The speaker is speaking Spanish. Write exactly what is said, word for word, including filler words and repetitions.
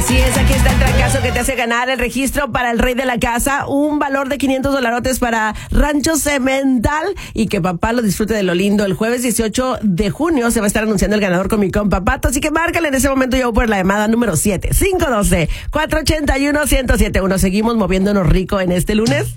Así es, aquí está el trancazo que te hace ganar el registro para el rey de la casa, un valor de quinientos dolarotes para Rancho Cemental y que papá lo disfrute de lo lindo. El jueves dieciocho de junio se va a estar anunciando el ganador con mi compa Pato, así que márcale en ese momento. Yo por la llamada número siete cinco uno dos, cuatro ocho uno, uno cero siete uno. Seguimos moviéndonos rico en este lunes.